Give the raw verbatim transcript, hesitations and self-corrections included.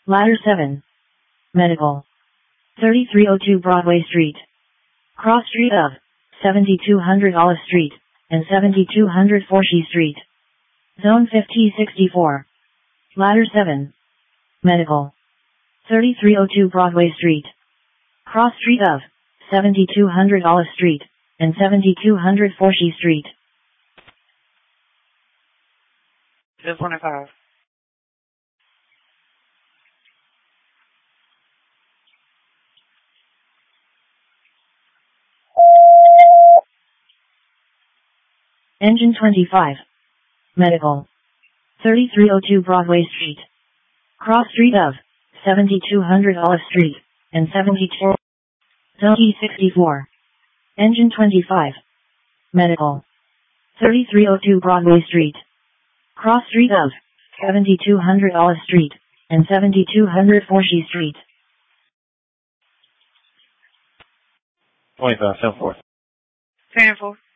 Ladder seven. Medical. thirty-three oh two Broadway Street. Cross street of seventy-two hundred Olive Street and seventy-two hundred Forshey Street. Zone fifty sixty-four. Ladder seven. Medical. thirty-three oh two Broadway Street. Cross street of seventy-two hundred Olive Street and seventy-two hundred Forshey Street. ten twenty-five. Engine twenty-five. Medical. thirty-three oh two Broadway Street. Cross street of seventy-two hundred Olive Street and seventy-two. Zone sixty-four. Engine twenty-five. Medical. thirty-three oh two Broadway Street. Cross street of seventy-two hundred Olive Street and seventy-two hundred Forshey Street. twenty-five, ten four. ten four.